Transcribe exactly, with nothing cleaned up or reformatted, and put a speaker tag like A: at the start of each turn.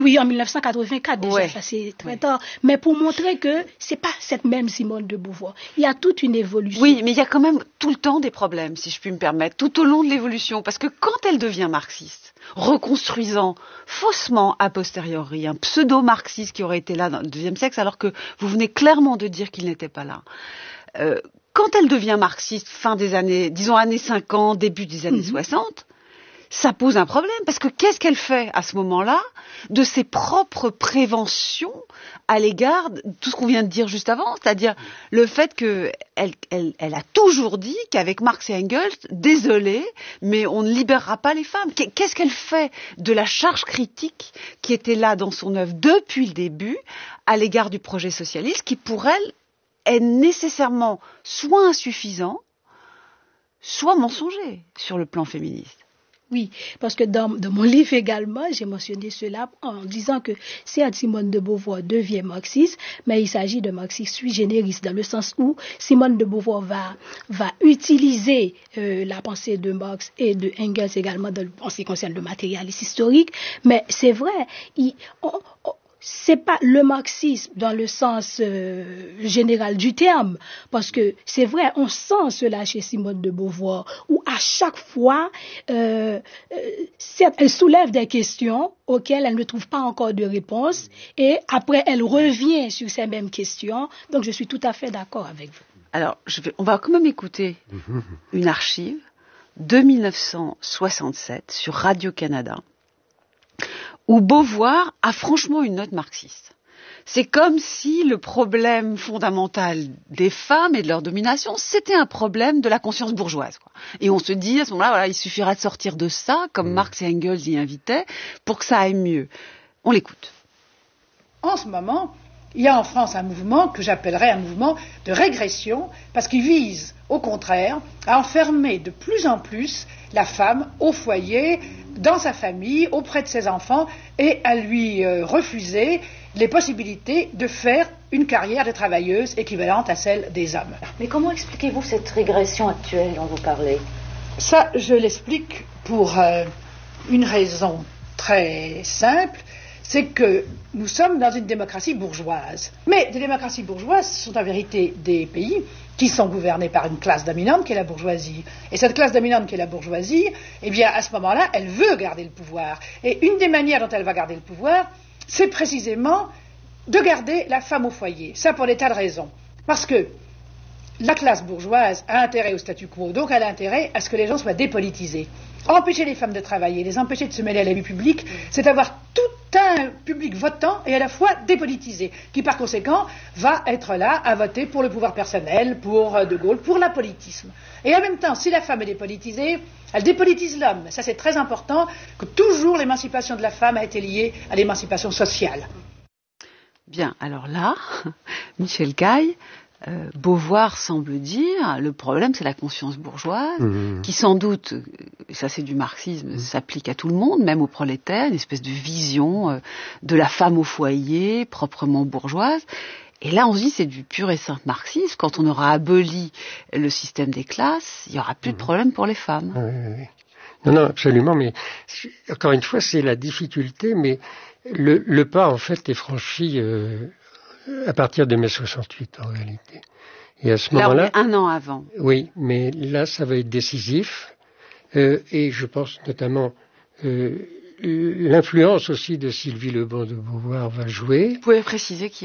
A: Oui, en mille neuf cent quatre-vingt-quatre déjà, ouais. Ça c'est très ouais. tard. Mais pour montrer que c'est pas cette même Simone de Beauvoir. Il y a toute une évolution.
B: Oui, mais il y a quand même tout le temps des problèmes, si je puis me permettre, tout au long de l'évolution. Parce que quand elle devient marxiste, reconstruisant faussement a posteriori un pseudo-marxiste qui aurait été là dans le deuxième siècle, alors que vous venez clairement de dire qu'il n'était pas là. Euh, quand elle devient marxiste, fin des années, disons années cinquante, début des années mm-hmm. soixante, ça pose un problème, parce que qu'est-ce qu'elle fait à ce moment-là de ses propres préventions à l'égard de tout ce qu'on vient de dire juste avant, c'est-à-dire le fait qu'elle elle, elle a toujours dit qu'avec Marx et Engels, désolé, mais on ne libérera pas les femmes. Qu'est-ce qu'elle fait de la charge critique qui était là dans son œuvre depuis le début à l'égard du projet socialiste, qui pour elle est nécessairement soit insuffisant, soit mensonger sur le plan féministe?
A: Oui, parce que dans, dans mon livre également, j'ai mentionné cela en disant que certes Simone de Beauvoir devient marxiste, mais il s'agit de marxiste sui generis, dans le sens où Simone de Beauvoir va, va utiliser euh, la pensée de Marx et de Engels également dans, en ce qui concerne le matérialisme historique, mais c'est vrai, il, on, on, c'est pas le marxisme dans le sens euh, général du terme, parce que c'est vrai, on sent cela chez Simone de Beauvoir, où à chaque fois, euh, euh, certes, elle soulève des questions auxquelles elle ne trouve pas encore de réponse, et après elle revient sur ces mêmes questions. Donc je suis tout à fait d'accord avec vous.
B: Alors, je vais, on va quand même écouter une archive de mille neuf cent soixante-sept sur Radio-Canada, où Beauvoir a franchement une note marxiste. C'est comme si le problème fondamental des femmes et de leur domination, c'était un problème de la conscience bourgeoise, quoi. Et on se dit à ce moment-là, voilà, il suffira de sortir de ça, comme Marx et Engels y invitaient, pour que ça aille mieux. On l'écoute.
C: En ce moment, il y a en France un mouvement que j'appellerais un mouvement de régression, parce qu'il vise, au contraire, à enfermer de plus en plus la femme au foyer, dans sa famille, auprès de ses enfants, et à lui euh, refuser les possibilités de faire une carrière de travailleuse équivalente à celle des hommes.
D: Mais comment expliquez-vous cette régression actuelle dont vous parlez?
C: Ça, je l'explique pour euh, une raison très simple, c'est que nous sommes dans une démocratie bourgeoise. Mais des démocraties bourgeoises sont en vérité des pays qui sont gouvernés par une classe dominante qui est la bourgeoisie. Et cette classe dominante qui est la bourgeoisie, eh bien, à ce moment-là, elle veut garder le pouvoir. Et une des manières dont elle va garder le pouvoir, c'est précisément de garder la femme au foyer. Ça pour des tas de raisons. Parce que la classe bourgeoise a intérêt au statu quo, donc elle a intérêt à ce que les gens soient dépolitisés. Empêcher les femmes de travailler, les empêcher de se mêler à la vie publique, c'est avoir tout un public votant et à la fois dépolitisé, qui par conséquent va être là à voter pour le pouvoir personnel, pour De Gaulle, pour l'apolitisme. Et en même temps, si la femme est dépolitisée, elle dépolitise l'homme. Ça c'est très important, que toujours l'émancipation de la femme a été liée à l'émancipation sociale.
B: Bien, alors là, Michel Caille, Euh, Beauvoir semble dire, le problème c'est la conscience bourgeoise, mmh. qui sans doute, ça c'est du marxisme, mmh. s'applique à tout le monde, même aux prolétaires, une espèce de vision euh, de la femme au foyer, proprement bourgeoise. Et là on se dit c'est du pur et simple marxisme, quand on aura aboli le système des classes, il n'y aura plus mmh. de problème pour les femmes.
E: Oui, oui, oui. Non, non, absolument, mais encore une fois c'est la difficulté, mais le, le pas en fait est franchi... Euh, à partir de mai soixante-huit, en réalité. Et à ce
B: là,
E: moment-là...
B: on est un an avant.
E: Oui, mais là, ça va être décisif. Euh, et je pense notamment... Euh, l'influence aussi de Sylvie Lebon de Beauvoir va jouer.
B: Vous pouvez préciser qui